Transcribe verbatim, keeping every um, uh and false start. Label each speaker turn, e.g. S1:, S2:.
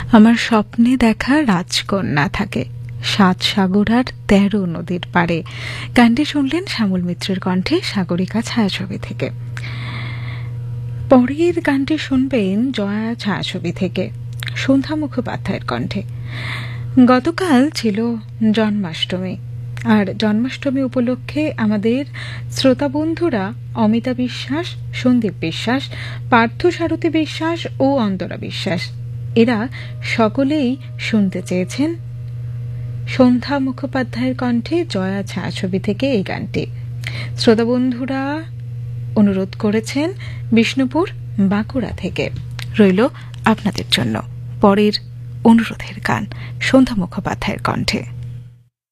S1: আমার স্বপ্নে দেখা রাজকন্যা থাকে সাত সাগর আর তেরো নদীর পারে। গানটি শুনলেন শ্যামল মিত্রের কণ্ঠে সাগরিকা ছায়াছবি থেকে। পরের গানটি শুনবেন জয়া ছায়াছবি থেকে সন্ধ্যা মুখোপাধ্যায়ের কণ্ঠে। গতকাল ছিল জন্মাষ্টমী, আর জন্মাষ্টমী উপলক্ষে আমাদের শ্রোতা বন্ধুরা অমিতা বিশ্বাস, সন্দীপ বিশ্বাস, পার্থসারথী বিশ্বাস ও অন্তরা বিশ্বাস এরা সকলেই শুনতে চেয়েছেন সন্ধ্যা মুখোপাধ্যায়ের কণ্ঠে জয়া ছায়াছবি থেকে এই গানটি। শ্রোতা বন্ধুরা অনুরোধ করেছেন বিষ্ণুপুর, বাঁকুড়া থেকে। রইল আপনাদের জন্য পরের অনুরোধের গান সন্ধ্যা মুখোপাধ্যায়ের কণ্ঠে।